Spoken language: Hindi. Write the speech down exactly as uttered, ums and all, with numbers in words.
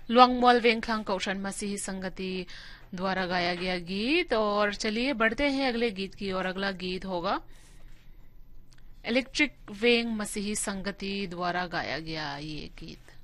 लुआंगमोल वेंगखंग कौशन मसीही संगति द्वारा गाया गया गीत। और चलिए बढ़ते हैं अगले गीत की ओर। अगला गीत होगा इलेक्ट्रिक वेंग मसीही संगति द्वारा गाया गया ये गीत।